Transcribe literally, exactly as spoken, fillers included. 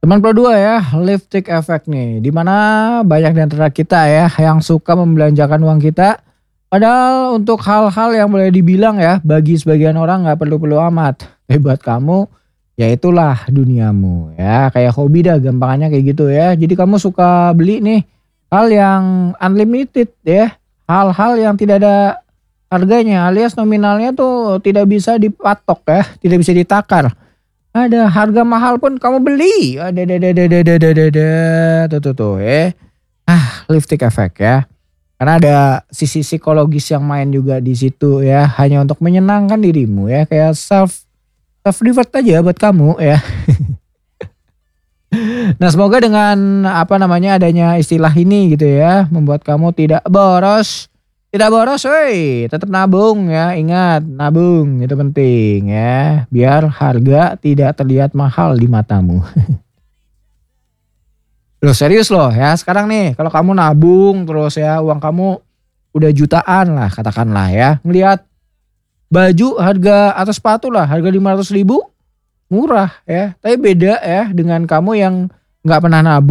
Teman kedua ya, lipstick effect nih. Di mana banyak di antara kita ya yang suka membelanjakan uang kita. Padahal untuk hal-hal yang boleh dibilang ya bagi sebagian orang nggak perlu-perlu amat. Tapi buat kamu ya itulah duniamu ya. Kayak hobi dah gampangannya kayak gitu ya. Jadi kamu suka beli nih hal yang unlimited ya. Hal-hal yang tidak ada harganya alias nominalnya tuh tidak bisa dipatok ya. Tidak bisa ditakar. Ada harga mahal pun kamu beli. Ada ada ada ada ada ada ada ada. Tuh tuh tuh eh. Ah, lipstick effect ya. Karena ada sisi psikologis yang main juga di situ ya, hanya untuk menyenangkan dirimu ya, kayak self self reward aja buat kamu ya. Nah, semoga dengan apa namanya adanya istilah ini gitu ya, membuat kamu tidak boros. Tidak boros woi, tetap nabung ya. Ingat, nabung itu penting ya, biar harga tidak terlihat mahal di matamu. Loh serius loh ya, sekarang nih kalau kamu nabung terus ya uang kamu udah jutaan lah katakanlah ya. Ngelihat baju harga atau sepatu lah harga lima ratus ribu murah ya. Tapi beda ya dengan kamu yang nggak pernah nabung.